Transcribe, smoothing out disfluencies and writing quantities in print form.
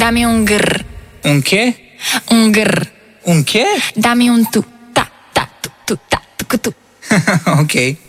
Dá-me um grrr. Um quê? Um grrr. Um quê? Dá-me um tu. Tá, tá, tu, tá, tu, tu. Ok.